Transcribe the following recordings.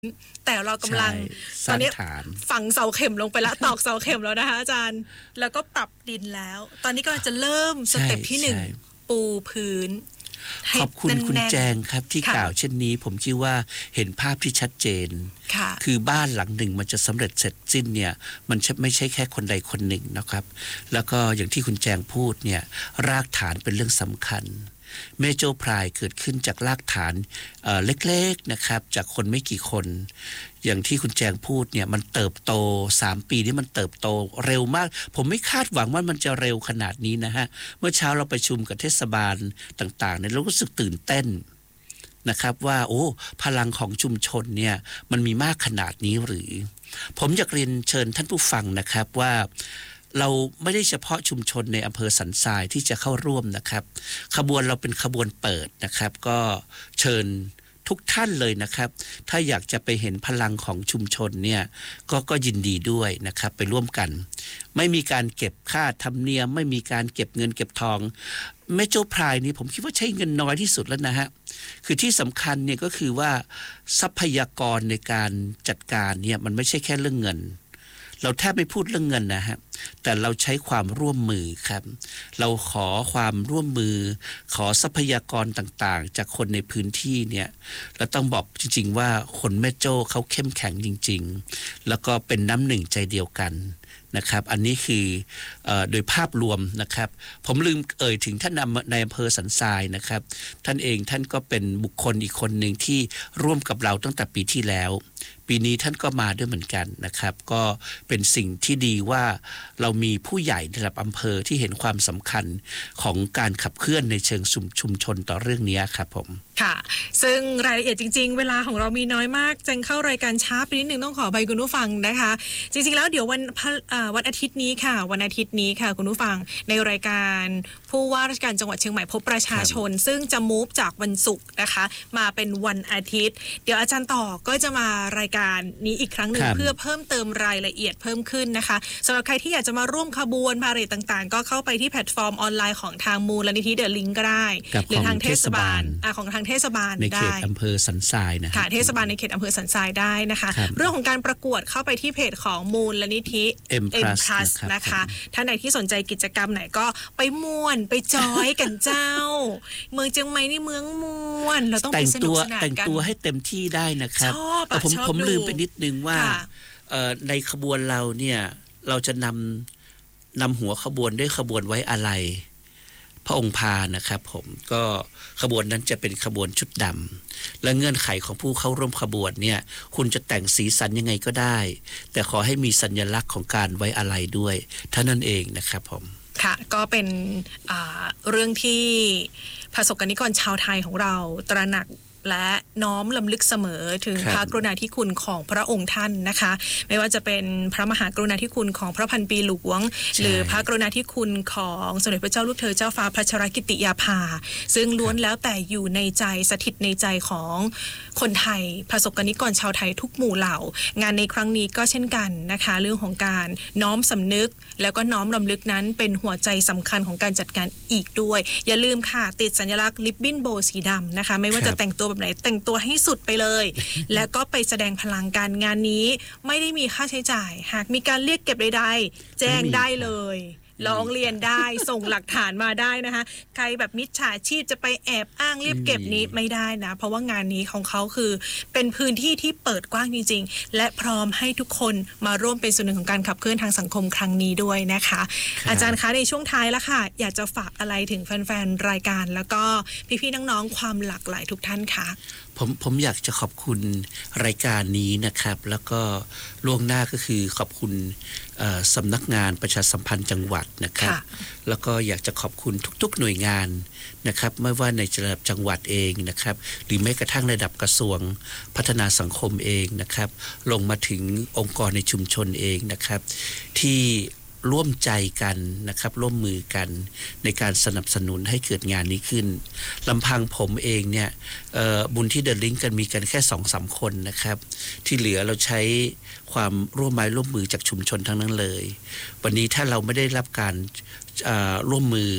แต่เรากำลังตอนนี้ฝังเสาเข็มลงไปแล้วตอกเสาเข็มแล้วนะคะอาจารย์แล้วก็ปรับดินแล้วตอนนี้ก็จะเริ่มสเต็ปที่1ปูพื้นขอบคุณคุณแจงครับที่กล่าวเช่นนี้ผมคิดว่าเห็นภาพที่ชัดเจนคือบ้านหลังหนึ่งมันจะสำเร็จเสร็จสิ้นเนี่ยมันไม่ใช่แค่คนใดคนหนึ่งนะครับแล้วก็อย่างที่คุณแจงพูดเนี่ยรากฐานเป็นเรื่องสำคัญเมโจพรายเกิดขึ้นจากรากฐานเล็กๆนะครับจากคนไม่กี่คนอย่างที่คุณแจงพูดเนี่ยมันเติบโต3 ปีนี้มันเติบโตเร็วมากผมไม่คาดหวังว่ามันจะเร็วขนาดนี้นะฮะเมื่อเช้าเราประชุมกับเทศบาลต่างๆเนี่ยเรารู้สึกตื่นเต้นนะครับว่าโอ้พลังของชุมชนเนี่ยมันมีมากขนาดนี้หรือผมอยากเรียนเชิญท่านผู้ฟังนะครับว่าเราไม่ได้เฉพาะชุมชนในอำเภอสันทรายที่จะเข้าร่วมนะครับขบวนเราเป็นขบวนเปิดนะครับก็เชิญทุกท่านเลยนะครับถ้าอยากจะไปเห็นพลังของชุมชนเนี่ยก็ยินดีด้วยนะครับไปร่วมกันไม่มีการเก็บค่าธรรมเนียมไม่มีการเก็บเงินเก็บทองแม่โจ้พรายนี่ผมคิดว่าใช้เงินน้อยที่สุดแล้วนะฮะคือที่สำคัญเนี่ยก็คือว่าทรัพยากรในการจัดการเนี่ยมันไม่ใช่แค่เรื่องเงินเราแทบไม่พูดเรื่องเงินนะฮะแต่เราใช้ความร่วมมือครับเราขอความร่วมมือขอทรัพยากรต่างๆจากคนในพื้นที่เนี่ยเราต้องบอกจริงๆว่าคนแม่โจ้เขาเข้มแข็งจริงๆแล้วก็เป็นน้ำหนึ่งใจเดียวกันนะครับอันนี้คือโดยภาพรวมนะครับผมลืมถึงท่านในอำเภอสันทรายนะครับท่านก็เป็นบุคคลอีกคนหนึ่งที่ร่วมกับเราตั้งแต่ปีที่แล้วปีนี้ท่านก็มาด้วยเหมือนกันนะครับก็เป็นสิ่งที่ดีว่าเรามีผู้ใหญ่ระดับอำเภอที่เห็นความสำคัญของการขับเคลื่อนในเชิงชุมชนต่อเรื่องนี้ครับผมค่ะซึ่งรายละเอียดจริงๆเวลาของเรามีน้อยมากจังเข้ารายการช้าไปนิดนึงต้องขออภัยคุณผู้ฟังนะคะจริงๆแล้วเดี๋ยววันอาทิตย์นี้ค่ะวันอาทิตย์นี้ค่ะคุณผู้ฟังในรายการผู้ว่าราชการจังหวัดเชียงใหม่พบประชาชนซึ่งจะมูฟจากวันศุกร์นะคะมาเป็นวันอาทิตย์เดี๋ยวอาจารย์ต่อก็จะมารายการนี้อีกครั้งหนึ่งเพื่อเพิ่มเติมรายละเอียดเพิ่มขึ้นนะคะสำหรับใครที่อยากจะมาร่วมขบวนพาเหรดต่างๆก็เข้าไปที่แพลตฟอร์มออนไลน์ของทางมูลนิธิเดอะลิงก์ก็ได้หรือทางเทศบาลของทางเทศบาลในเขตอำเภอสันทรายนะค่ะเทศบาลในเขตอำเภอสันทรายได้นะคะเรื่องของการประกวดเข้าไปที่เพจของมูลนิธิ M+ นะคะท่านไหนที่สนใจกิจกรรมไหนก็ไปม่วนไปจอยกันเจ้าเมืองเชียงใหม่นี่เมืองม่วนเราต้องไปสนุกสนานกันแต่งตัวให้เต็มที่ได้นะครับผมลืมไปนิดนึงว่าในขบวนเราเนี่ยเราจะนำหัวขบวนด้วยขบวนไว้อาลัยพระองค์พานะครับผมก็ขบวนนั้นจะเป็นขบวนชุดดำและเงื่อนไขของผู้เข้าร่วมขบวนเนี่ยคุณจะแต่งสีสันยังไงก็ได้แต่ขอให้มีสัญลักษณ์ของการไว้อาลัยด้วยเท่านั้นเองนะครับผมค่ะก็เป็นเรื่องที่ประสบกนิกรชาวไทยของเราตระหนักและน้อมลำลึกเสมอถึงพระกรุณาธิคุณของพระองค์ท่านนะคะไม่ว่าจะเป็นพระมหากรุณาธิคุณของพระพันปีหลวงหรือพระกรุณาธิคุณของสมเด็จพระเจ้าลูกเธอเจ้าฟ้าพัชรกิติยาภาซึ่งล้วนแล้วแต่อยู่ในใจสถิตในใจของคนไทยประสบกนิกรชาวไทยทุกหมู่เหล่างานในครั้งนี้ก็เช่นกันนะคะเรื่องของการน้อมสำนึกแล้วก็น้อมรำลึกนั้นเป็นหัวใจสำคัญของการจัดการอีกด้วยอย่าลืมค่ะติดสัญลักษณ์ริบบิ้นโบสีดำนะคะไม่ว่าจะแต่งตัวแบบไหนแต่งตัวให้สุดไปเลยแล้วก็ไปแสดงพลังการงานนี้ไม่ได้มีค่าใช้จ่ายหากมีการเรียกเก็บใดๆแจ้งได้เลยร้องเรียนได้ส่งหลักฐานมาได้นะคะใครแบบมิจฉาชีพจะไปแอบอ้างเรียกเก็บนี้ไม่ได้นะเพราะว่างานนี้ของเขาคือเป็นพื้นที่ที่เปิดกว้างจริงๆและพร้อมให้ทุกคนมาร่วมเป็นส่วนหนึ่งของการขับเคลื่อนทางสังคมครั้งนี้ด้วยนะคะอาจารย์คะในช่วงท้ายแล้วค่ะอยากจะฝากอะไรถึงแฟนๆรายการแล้วก็พี่ๆน้องๆความหลากหลายทุกท่านคะผมอยากจะขอบคุณรายการนี้นะครับแล้วก็ล่วงหน้าก็คือขอบคุณสำนักงานประชาสัมพันธ์จังหวัดนะครับแล้วก็อยากจะขอบคุณทุกๆหน่วยงานนะครับไม่ว่าในระดับจังหวัดเองนะครับหรือแม้กระทั่งระดับกระทรวงพัฒนาสังคมเองนะครับลงมาถึงองค์กรในชุมชนเองนะครับที่ร่วมใจกันนะครับร่วมมือกันในการสนับสนุนให้เกิดงานนี้ขึ้นลำพังผมเองเนี่ยบุญที่เดอะลิงก์กันมีกันแค่ 2-3 คนนะครับที่เหลือเราใช้ความร่วมไม้ร่วมมือจากชุมชนทั้งนั้นเลยวันนี้ถ้าเราไม่ได้รับการร่วมมือ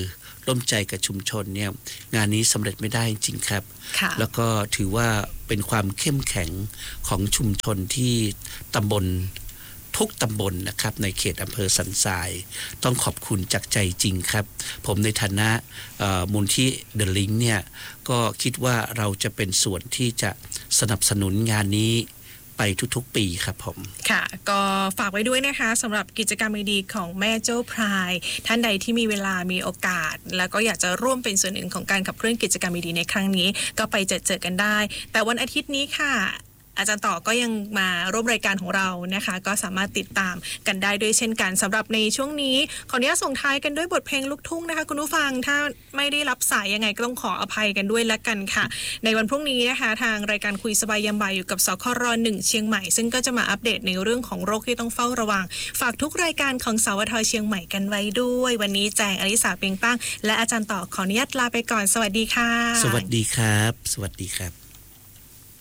ร่วมใจกับชุมชนเนี่ยงานนี้สำเร็จไม่ได้จริงๆครับแล้วก็ถือว่าเป็นความเข้มแข็งของชุมชนที่ตำบลทุกตำบลนะครับในเขตอำเภอสันทรายต้องขอบคุณจากใจจริงครับผมในฐานะมูลที่ The Link เนี่ยก็คิดว่าเราจะเป็นส่วนที่จะสนับสนุนงานนี้ไปทุกๆปีครับผมค่ะก็ฝากไว้ด้วยนะคะสำหรับกิจกรรมดีๆของแม่โจ้พรายท่านใดที่มีเวลามีโอกาสแล้วก็อยากจะร่วมเป็นส่วนหนึ่งของการขับเคลื่อนกิจกรรมดีๆในครั้งนี้ก็ไปเจอกันได้แต่วันอาทิตย์นี้ค่ะอาจารย์ต่อก็ยังมาร่วมรายการของเรานะคะก็สามารถติดตามกันได้ด้วยเช่นกันสำหรับในช่วงนี้ขออนุญาตส่งท้ายกันด้วยบทเพลงลูกทุ่งนะคะคุณผู้ฟังถ้าไม่ได้รับสายยังไงก็ต้องขออภัยกันด้วยละกันค่ะในวันพรุ่งนี้นะคะทางรายการคุยสบายยามบ่ายอยู่กับสคร1เชียงใหม่ซึ่งก็จะมาอัปเดตในเรื่องของโรคที่ต้องเฝ้าระวังฝากทุกรายการของสวทเชียงใหม่กันไว้ด้วยวันนี้แจงอลิสาเปียงป้างและอาจารย์ต่อขออนุญาตลาไปก่อนสวัสดีค่ะสวัสดีครับสวัสดีครับ